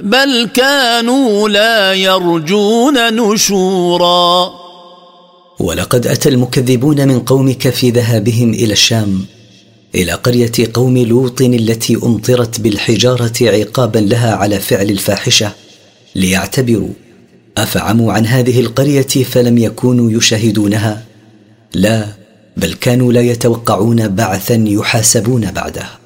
بل كانوا لا يرجون نشورا. ولقد أتى المكذبون من قومك في ذهابهم إلى الشام إلى قرية قوم لوط التي أمطرت بالحجارة عقابا لها على فعل الفاحشة ليعتبروا، أفعموا عن هذه القرية فلم يكونوا يشاهدونها؟ لا، بل كانوا لا يتوقعون بعثا يحاسبون بعده.